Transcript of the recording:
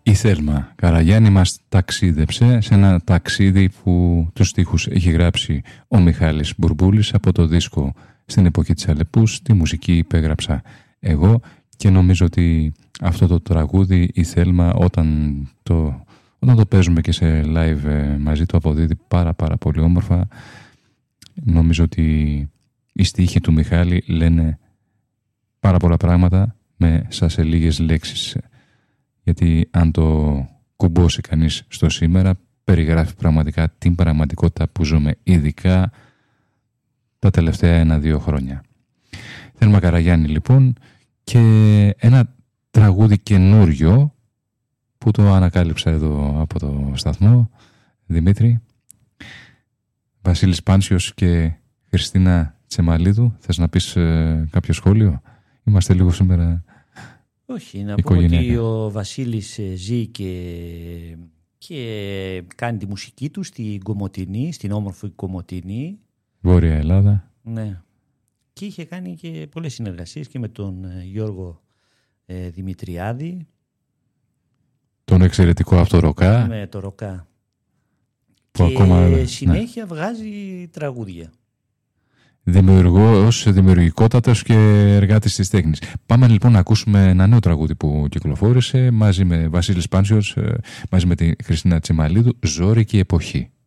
Η Θέλμα Καραγιάννη μας ταξίδεψε σε ένα ταξίδι που τους στίχους έχει γράψει ο Μιχάλης Μπουρμπούλης από το δίσκο «Στην εποχή της Αλεπούς». Τη μουσική υπέγραψα εγώ και νομίζω ότι αυτό το τραγούδι η Θέλμα όταν το παίζουμε και σε live μαζί το αποδίδει πάρα πολύ όμορφα. Νομίζω ότι οι στίχοι του Μιχάλη λένε πάρα πολλά πράγματα μέσα σε λίγες λέξεις. Γιατί αν το κουμπώσει κανείς στο σήμερα, περιγράφει πραγματικά την πραγματικότητα που ζούμε, ειδικά τα τελευταία 1-2 χρόνια. Θέλμα Καραγιάννη λοιπόν, και ένα τραγούδι καινούριο που το ανακάλυψα εδώ από το σταθμό, Δημήτρη. Βασίλης Πάνσιος και Χριστίνα Τσεμαλίδου. Θες να πεις κάποιο σχόλιο? Είμαστε λίγο σήμερα... Όχι, να πω ότι ο Βασίλης ζει και κάνει τη μουσική του στην Κομοτηνή, στην όμορφη Κομοτηνή. Βόρεια Ελλάδα. Ναι. Και είχε κάνει και πολλές συνεργασίες και με τον Γιώργο Δημητριάδη. Τον εξαιρετικό αυτό Ροκά. Με το Ροκά. Που και ακόμα, συνέχεια βγάζει τραγούδια. Δημιουργικότατος και εργάτης της τέχνης. Πάμε λοιπόν να ακούσουμε ένα νέο τραγούδι που κυκλοφόρησε μαζί με Βασίλης Πάνσιος, μαζί με τη Χριστίνα Τσιμαλίδου, «Ζόρικη εποχή».